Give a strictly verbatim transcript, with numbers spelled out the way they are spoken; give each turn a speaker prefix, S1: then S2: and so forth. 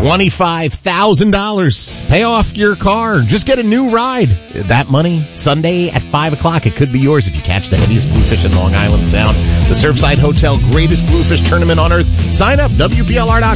S1: twenty-five thousand dollars. Pay off your car. Just get a new ride. That money, Sunday at five o'clock, it could be yours if you catch the heaviest bluefish in Long Island Sound. The Surfside Hotel Greatest Bluefish Tournament on Earth. Sign up, W P L R dot com.